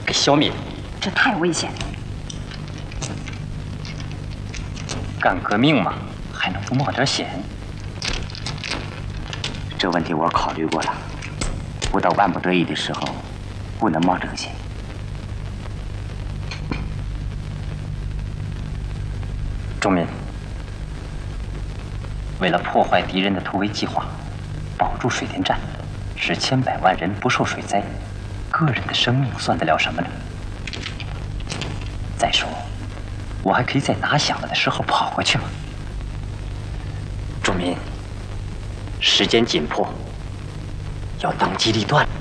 给消灭， 这太危险了。 干革命嘛，还能不冒点险？ 这问题我考虑过了，不到万不得已的时候，不能冒这个险。 仲民，为了破坏敌人的突围计划，保住水电站，使千百万人不受水灾，个人的生命算得了什么呢？再说，我还可以在打响了的时候跑回去嘛。仲民，时间紧迫，要当机立断。